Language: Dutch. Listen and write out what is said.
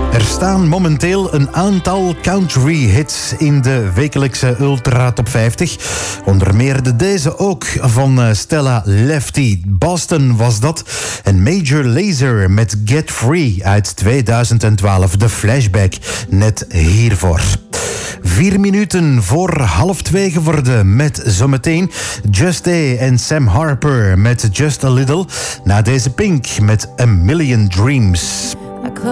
Er staan momenteel een aantal country hits in de wekelijkse Ultra Top 50. Onder meer deze ook van Stella Lefty. Boston was dat. En Major Lazer met Get Free uit 2012. De flashback net hiervoor. 4 minuten voor 1:30 geworden met zometeen Just A en Sam Harper met Just A Little. Na deze Pink met A Million Dreams.